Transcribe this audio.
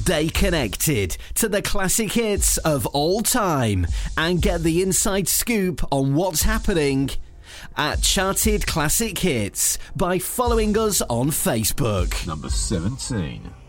Stay connected to the classic hits of all time and get the inside scoop on what's happening at Charted Classic Hits by following us on Facebook. Number 17.